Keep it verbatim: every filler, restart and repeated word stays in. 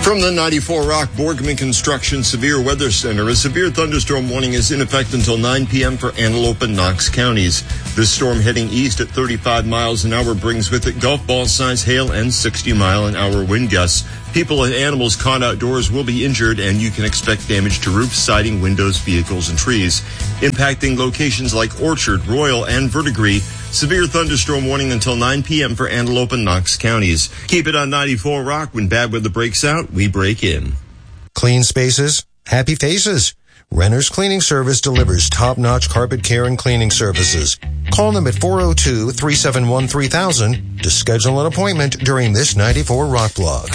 From the ninety-four Rock Borgman Construction Severe Weather Center, a severe thunderstorm warning is in effect until nine p.m. for Antelope and Knox counties. This storm heading east at thirty-five miles an hour brings with it golf ball size hail and sixty mile an hour wind gusts. People and animals caught outdoors will be injured, and you can expect damage to roofs, siding, windows, vehicles, and trees. Impacting locations like Orchard, Royal, and Verdigris. Severe thunderstorm warning until nine p.m. for Antelope and Knox counties. Keep it on ninety-four Rock. When bad weather breaks out, we break in. Clean spaces, happy faces. Renner's Cleaning Service delivers top-notch carpet care and cleaning services. Call them at four oh two, three seven one, three thousand to schedule an appointment during this ninety-four Rock blog.